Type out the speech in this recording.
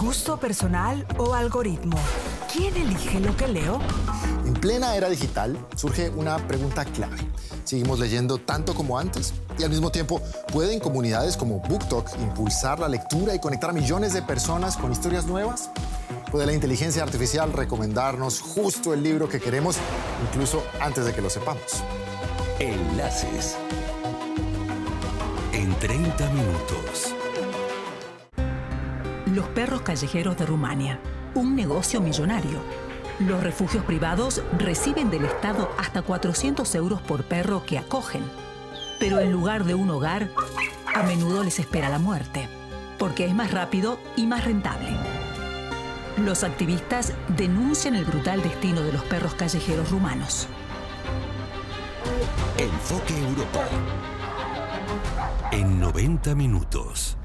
¿Gusto personal o algoritmo? ¿Quién elige lo que leo? En plena era digital surge una pregunta clave. ¿Seguimos leyendo tanto como antes? Y al mismo tiempo, ¿pueden comunidades como BookTok impulsar la lectura y conectar a millones de personas con historias nuevas? ¿Puede la inteligencia artificial recomendarnos justo el libro que queremos, incluso antes de que lo sepamos? Enlaces. En 30 minutos. Los perros callejeros de Rumania, un negocio millonario. Los refugios privados reciben del Estado hasta 400 euros por perro que acogen. Pero en lugar de un hogar, a menudo les espera la muerte, porque es más rápido y más rentable. Los activistas denuncian el brutal destino de los perros callejeros rumanos. Enfoque Europa. En 90 minutos.